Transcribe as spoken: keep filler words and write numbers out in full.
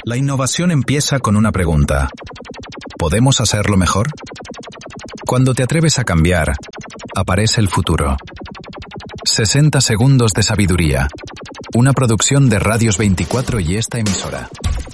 La innovación empieza con una pregunta. ¿Podemos hacerlo mejor? Cuando te atreves a cambiar, aparece el futuro. sesenta segundos de sabiduría. Una producción de Radios veinticuatro y esta emisora.